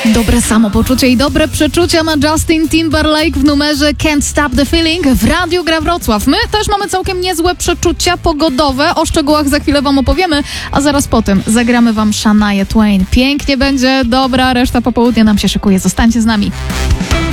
Dobre samopoczucie i dobre przeczucia ma Justin Timberlake w numerze Can't Stop the Feeling w Radiu Gra Wrocław. My też mamy całkiem niezłe przeczucia pogodowe. O szczegółach za chwilę wam opowiemy, a zaraz potem zagramy wam Shania Twain. Pięknie będzie, dobra, reszta popołudnia nam się szykuje. Zostańcie z nami.